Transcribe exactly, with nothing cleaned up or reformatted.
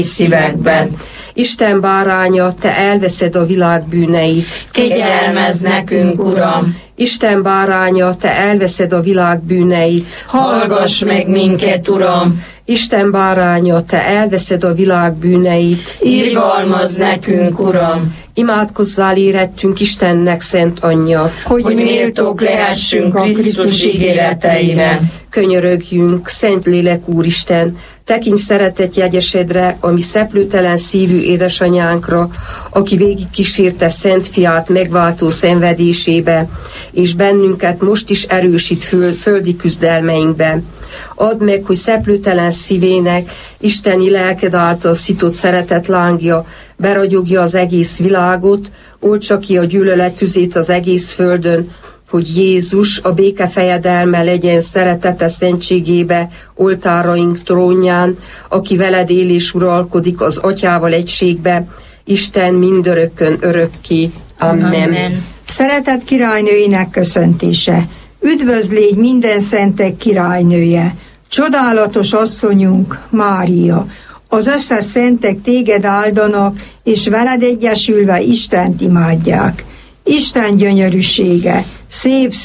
szívekben. Isten báránya, te elveszed a világ bűneit. Kegyelmezz nekünk, Uram! Isten báránya, te elveszed a világ bűneit. Hallgass meg minket, Uram! Isten báránya, te elveszed a világ bűneit. Irgalmazz nekünk, Uram! Imádkozzál érettünk Istennek, Szent Anyja, hogy, hogy méltók lehessünk a Krisztus ígéreteire. Könyörögjünk, Szent Lélek Úristen, tekints szeretett jegyesedre, a mi szeplőtelen szívű édesanyánkra, aki végig kísérte Szent Fiát megváltó szenvedésébe, és bennünket most is erősít föld, földi küzdelmeinkbe. Add meg, hogy szeplőtelen szívének, isteni lelked által szitott szeretet lángja beragyogja az egész világot, oltsa ki a gyűlölet tüzét az egész földön, hogy Jézus a béke fejedelme legyen szeretete szentségébe, oltáraink trónján, aki veled él és uralkodik az Atyával egységbe, Isten mindörökkön örökké. Amen. Amen. Szeretett királynőinek köszöntése. Üdvözl légy minden szentek királynője, csodálatos asszonyunk, Mária. Az összes szentek téged áldanak, és veled egyesülve Istent imádják. Isten gyönyörűsége, szép